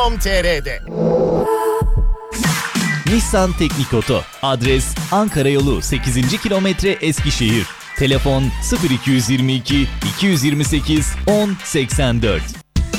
.com.tr'de. Nissan Teknik Oto. Adres Ankara Yolu 8. kilometre Eskişehir. Telefon 0222 228 1084.